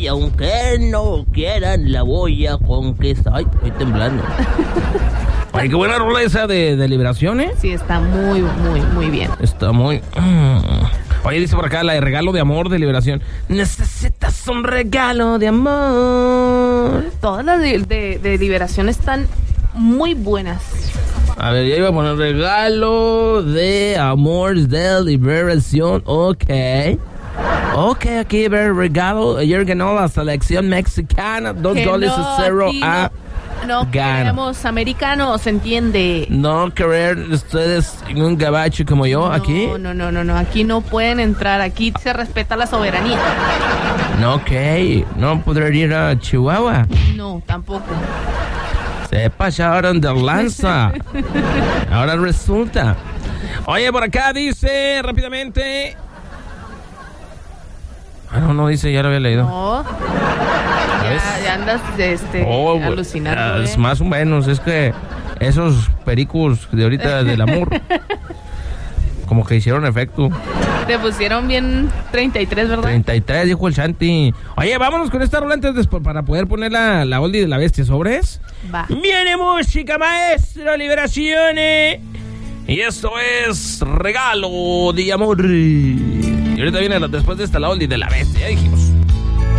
y aunque no quieran, la voy a conquistar. Ay, estoy temblando. Ay, qué buena rola esa de Liberación, ¿eh? Sí, está muy, muy, muy bien. Está muy... Oye, dice por acá la de Regalo de Amor de Liberación. Necesitas un regalo de amor. Todas las de Liberación están muy buenas. A ver, ya iba a poner Regalo de Amor de Liberación. Ok, aquí ver regalo. Ayer ganó la selección mexicana. 2-0 a... No queremos americanos, ¿entiende? No querer ustedes en un gabacho como yo aquí. No, aquí no pueden entrar, aquí se respeta la soberanía. No, no podrán ir a Chihuahua. No, tampoco. Se pasaron de lanza. Ahora resulta. Oye, por acá dice rápidamente... No dice, ya lo había leído. No. Ya andas alucinando. Es más o menos, es que esos pericos de ahorita del amor como que hicieron efecto. Te pusieron bien 33, ¿verdad? 33, dijo el Santi. Oye, vámonos con esta rola antes para poder poner la oldie de la bestia. ¿Sobres? Va. Viene música, maestro, Liberaciones. Y esto es Regalo de Amor. Y ahorita viene después de esta la oldie de la bestia, ya dijimos.